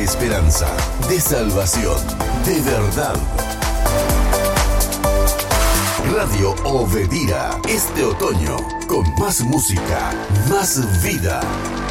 de esperanza, de salvación, de verdad. Radio Obedira, este otoño, con más música, más vida.